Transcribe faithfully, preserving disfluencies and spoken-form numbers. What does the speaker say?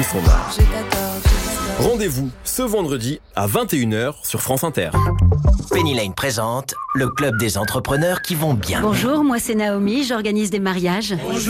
son âge. Rendez-vous ce vendredi à vingt et une heures sur France Inter. Penny Lane présente le club des entrepreneurs qui vont bien. Bonjour, moi c'est Naomi, j'organise des mariages. Bonjour.